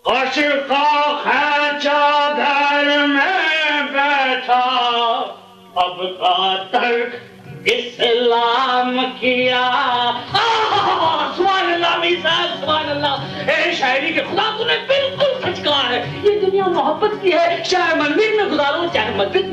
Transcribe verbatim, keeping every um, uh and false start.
अशका खैचा घर में बैठा अब का तर्क इस्लाम किया। सुभान अल्लाह मीसा, सुभान अल्लाह। ए शायरी के खुदा तूने बिल्कुल सच कहा है। ये दुनिया मोहब्बत की है, चाहे मंदिर में गुजारो चाहे मस्जिद में।